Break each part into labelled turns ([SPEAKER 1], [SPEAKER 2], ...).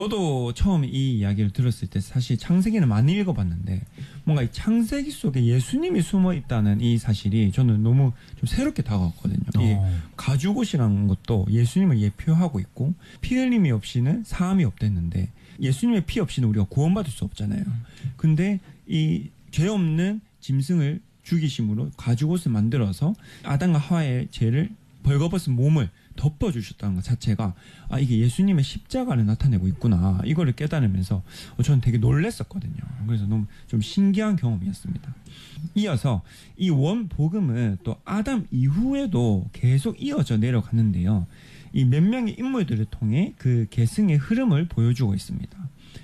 [SPEAKER 1] 저도 처음 이 이야기를 들었을 때 사실 창세기는 많이 읽어봤는데 뭔가 이 창세기 속에 예수님이 숨어 있다는 이 사실이 저는 너무 좀 새롭게 다가왔거든요. 이 가죽옷이라는 것도 예수님을 예표하고 있고 피 흘림이 없이는 사함이 없댔는데 예수님의 피 없이는 우리가 구원받을 수 없잖아요. 근데 이 죄 없는 짐승을 죽이심으로 가죽옷을 만들어서 아담과 하와의 죄를 벌거벗은 몸을 덮어주셨다는 것 자체가 이게 예수님의 십자가를 나타내고 있구나 이거를 깨달으면서 저는 되게 놀랬었거든요. 그래서 너무 좀 신기한 경험이었습니다. 이어서 이 원복음은 또 아담 이후에도 계속 이어져 내려갔는데요. 이 몇 명의 인물들을 통해 그 계승의 흐름을 보여주고 있습니다.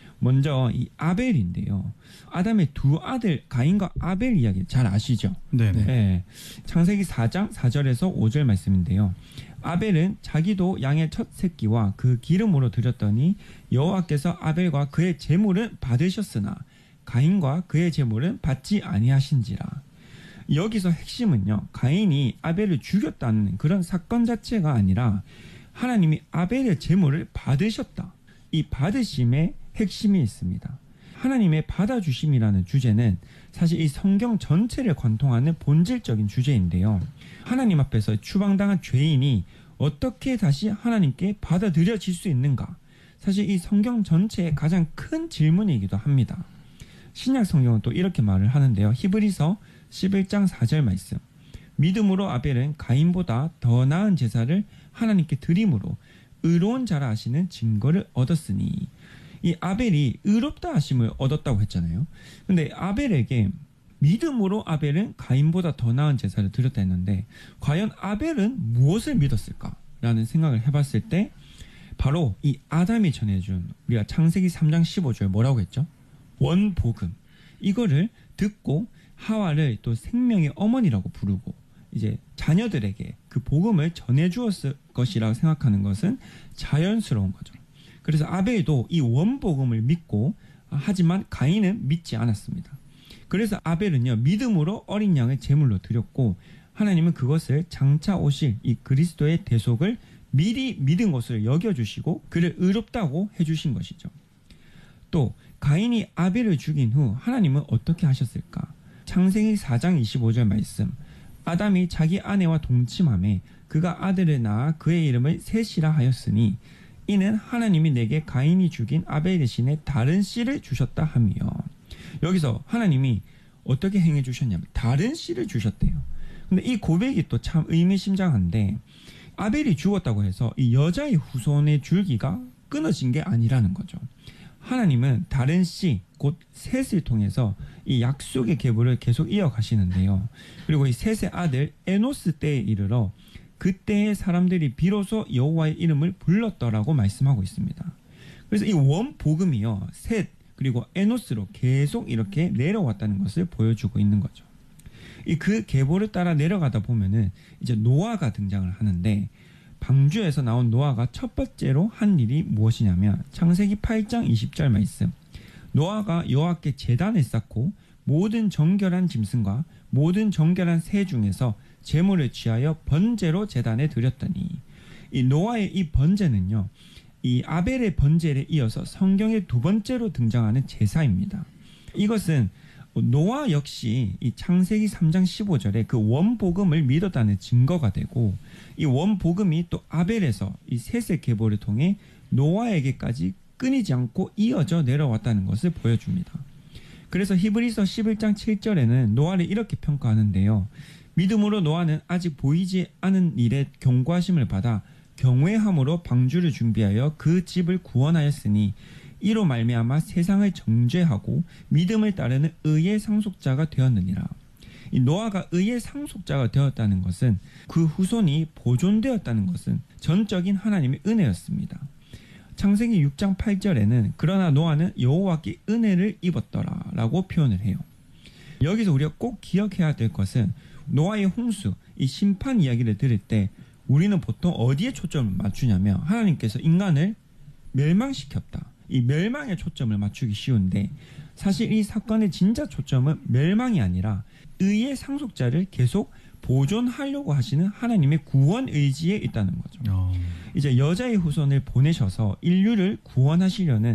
[SPEAKER 1] 먼저 이 아벨인데요. 아담의 두 아들 가인과 아벨 이야기 잘 아시죠?
[SPEAKER 2] 네네.
[SPEAKER 1] 네. 창세기 4장 4절에서 5절 말씀인데요. 아벨은 자기도 양의 첫 새끼와 그 기름으로 드렸더니 여호와께서 아벨과 그의 제물은 받으셨으나 가인과 그의 제물은 받지 아니하신지라. 여기서 핵심은요. 가인이 아벨을 죽였다는 그런 사건 자체가 아니라 하나님이 아벨의 제물을 받으셨다. 이 받으심에 핵심이 있습니다. 하나님의 받아주심이라는 주제는 사실 이 성경 전체를 관통하는 본질적인 주제인데요. 하나님 앞에서 추방당한 죄인이 어떻게 다시 하나님께 받아들여질 수 있는가? 사실 이 성경 전체의 가장 큰 질문이기도 합니다. 신약 성경은 또 이렇게 말을 하는데요. 히브리서 11장 4절 말씀. 믿음으로 아벨은 가인보다 더 나은 제사를 하나님께 드림으로 의로운 자라 하시는 증거를 얻었으니. 이 아벨이 의롭다 하심을 얻었다고 했잖아요. 근데 아벨에게 믿음으로 아벨은 가인보다 더 나은 제사를 드렸다 했는데 과연 아벨은 무엇을 믿었을까라는 생각을 해봤을 때 바로 이 아담이 전해준 우리가 창세기 3장 15절 뭐라고 했죠? 원복음. 이거를 듣고 하와를 또 생명의 어머니라고 부르고 이제 자녀들에게 그 복음을 전해주었을 것이라고 생각하는 것은 자연스러운 거죠. 그래서 아벨도 이 원복음을 믿고 하지만 가인은 믿지 않았습니다. 그래서 아벨은요 믿음으로 어린 양을 제물로 드렸고 하나님은 그것을 장차 오실 이 그리스도의 대속을 미리 믿은 것을 여겨주시고 그를 의롭다고 해주신 것이죠. 또 가인이 아벨을 죽인 후 하나님은 어떻게 하셨을까? 창세기 4장 25절 말씀. 아담이 자기 아내와 동침하매 그가 아들을 낳아 그의 이름을 셋이라 하였으니 이는 하나님이 내게 가인이 죽인 아벨 대신에 다른 씨를 주셨다 하며. 여기서 하나님이 어떻게 행해 주셨냐면 다른 씨를 주셨대요. 근데 이 고백이 또 참 의미심장한데 아벨이 죽었다고 해서 이 여자의 후손의 줄기가 끊어진 게 아니라는 거죠. 하나님은 다른 씨, 곧 셋을 통해서 이 약속의 계보를 계속 이어가시는데요. 그리고 이 셋의 아들 에노스 때에 이르러 그때의 사람들이 비로소 여호와의 이름을 불렀더라고 말씀하고 있습니다. 그래서 이 원복음이요. 셋 그리고 에노스로 계속 이렇게 내려왔다는 것을 보여주고 있는 거죠. 이 그 계보를 따라 내려가다 보면은 이제 노아가 등장을 하는데 방주에서 나온 노아가 첫 번째로 한 일이 무엇이냐면 창세기 8장 20절 말씀. 노아가 여호와께 제단을 쌓고 모든 정결한 짐승과 모든 정결한 새 중에서 제물을 취하여 번제로 제단에 드렸더니. 이 노아의 이 번제는요. 이 아벨의 번제에 이어서 성경의 두 번째로 등장하는 제사입니다. 이것은 노아 역시 이 창세기 3장 15절에 그 원복음을 믿었다는 증거가 되고 이 원복음이 또 아벨에서 이 셋의 계보를 통해 노아에게까지 끊이지 않고 이어져 내려왔다는 것을 보여줍니다. 그래서 히브리서 11장 7절에는 노아를 이렇게 평가하는데요. 믿음으로 노아는 아직 보이지 않은 일에 경고하심을 받아 경외함으로 방주를 준비하여 그 집을 구원하였으니 이로 말미암아 세상을 정죄하고 믿음을 따르는 의의 상속자가 되었느니라. 이 노아가 의의 상속자가 되었다는 것은 그 후손이 보존되었다는 것은 전적인 하나님의 은혜였습니다. 창세기 6장 8절에는 그러나 노아는 여호와께 은혜를 입었더라 라고 표현을 해요. 여기서 우리가 꼭 기억해야 될 것은 노아의 홍수, 이 심판 이야기를 들을 때 우리는 보통 어디에 초점을 맞추냐면 하나님께서 인간을 멸망시켰다. 이 멸망에 초점을 맞추기 쉬운데 사실 이 사건의 진짜 초점은 멸망이 아니라 의의 상속자를 계속 보존하려고 하시는 하나님의 구원 의지에 있다는 거죠. 이제 여자의 후손을 보내셔서 인류를 구원하시려는